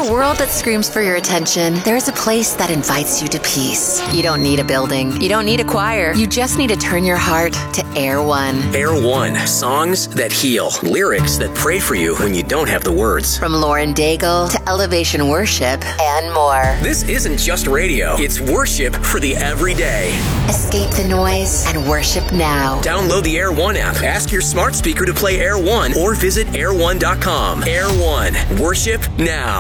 a world that screams for your attention, there's a place that invites you to peace. You don't need a building. You don't need a choir. You just need to turn your heart to Air One. Air One. Songs that heal. Lyrics that pray for you when you don't have the words. From Lauren Daigle to Elevation Worship and more. This isn't just radio. It's worship for the everyday. Escape the noise and worship now. Download the Air One app. Ask your smart speaker to play Air One or visit air1.com. Air One. Worship now.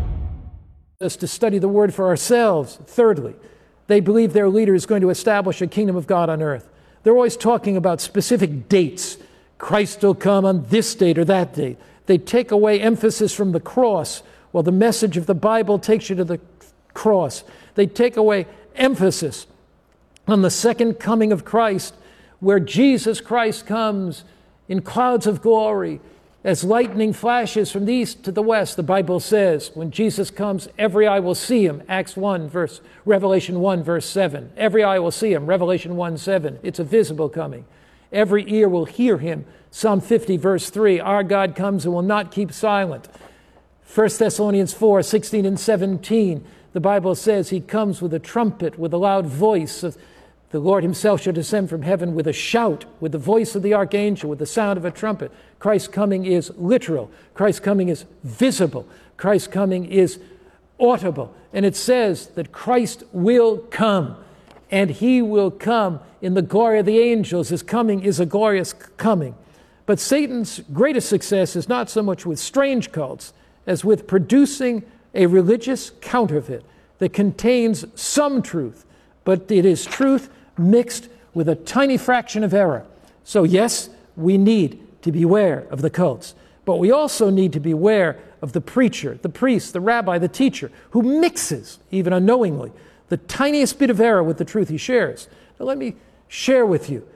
Us to study the Word for ourselves. Thirdly, they believe their leader is going to establish a kingdom of God on earth. They're always talking about specific dates. Christ will come on this date or that date. They take away emphasis from the cross. Well, the message of the Bible takes you to the cross. They take away emphasis on the second coming of Christ, where Jesus Christ comes in clouds of glory, as lightning flashes from the east to the west. The Bible says, when Jesus comes, every eye will see him. Revelation 1, verse 7. Every eye will see him. Revelation 1, 7. It's a visible coming. Every ear will hear him. Psalm 50, verse 3. Our God comes and will not keep silent. 1 Thessalonians 4, 16 and 17. The Bible says he comes with a trumpet, with a loud voice. The Lord himself shall descend from heaven with a shout, with the voice of the archangel, with the sound of a trumpet. Christ's coming is literal. Christ's coming is visible. Christ's coming is audible. And it says that Christ will come, and he will come in the glory of the angels. His coming is a glorious coming. But Satan's greatest success is not so much with strange cults as with producing a religious counterfeit that contains some truth, but it is truth mixed with a tiny fraction of error. So yes, we need to beware of the cults, but we also need to beware of the preacher, the priest, the rabbi, the teacher, who mixes, even unknowingly, the tiniest bit of error with the truth he shares. Now let me share with you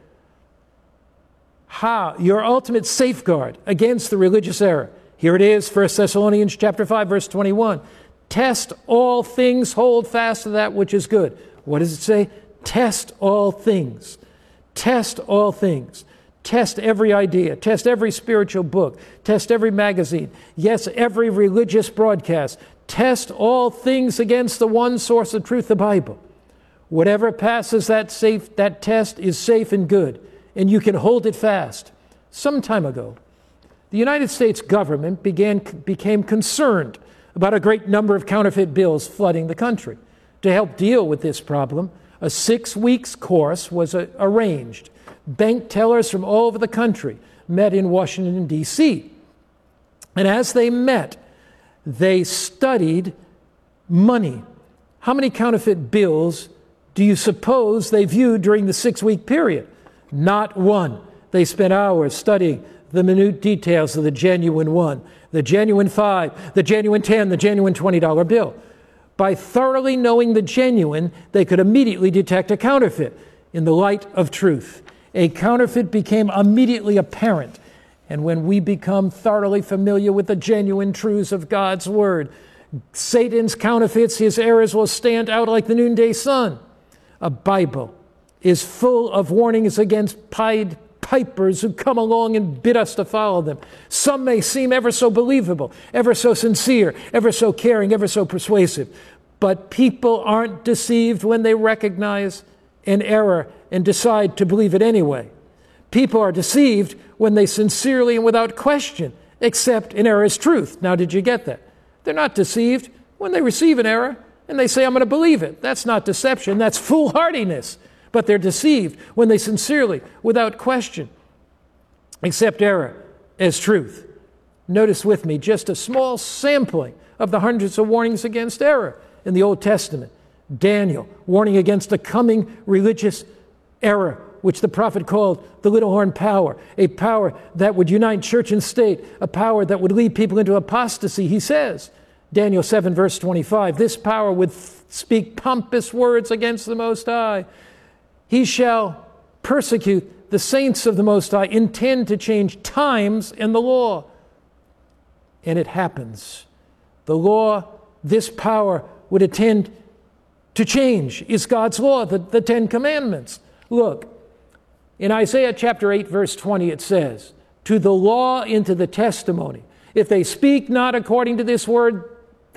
how your ultimate safeguard against the religious error. Here it is, 1 Thessalonians chapter 5, verse 21. Test all things, hold fast to that which is good. What does it say? Test all things. Test all things. Test every idea. Test every spiritual book. Test every magazine. Yes, every religious broadcast. Test all things against the one source of truth, the Bible. Whatever passes that test is safe and good, and you can hold it fast. Some time ago, the United States government became concerned about a great number of counterfeit bills flooding the country. To help deal with this problem, a 6-week course was arranged. Bank tellers from all over the country met in Washington, D.C. And as they met, they studied money. How many counterfeit bills do you suppose they viewed during the 6-week period? Not one. They spent hours studying the minute details of the genuine one, the genuine 5, the genuine 10, the genuine $20 bill. By thoroughly knowing the genuine, they could immediately detect a counterfeit in the light of truth. A counterfeit became immediately apparent. And when we become thoroughly familiar with the genuine truths of God's Word, Satan's counterfeits, his errors will stand out like the noonday sun. A Bible is full of warnings against Pied Pipers who come along and bid us to follow them. Some may seem ever so believable, ever so sincere, ever so caring, ever so persuasive. But people aren't deceived when they recognize an error and decide to believe it anyway. People are deceived when they sincerely and without question accept an error as truth. Now, did you get that? They're not deceived when they receive an error and they say, I'm going to believe it. That's not deception. That's foolhardiness. But they're deceived when they sincerely, without question, accept error as truth. Notice with me just a small sampling of the hundreds of warnings against error in the Old Testament. Daniel, warning against the coming religious error, which the prophet called the little horn power, a power that would unite church and state, a power that would lead people into apostasy. He says, Daniel 7, verse 25, this power would speak pompous words against the Most High. He shall persecute the saints of the Most High, intend to change times and the law. And it happens. The law, this power would intend to change is God's law, the 10 Commandments. Look, in Isaiah chapter 8, verse 20, it says, to the law and to the testimony, if they speak not according to this word,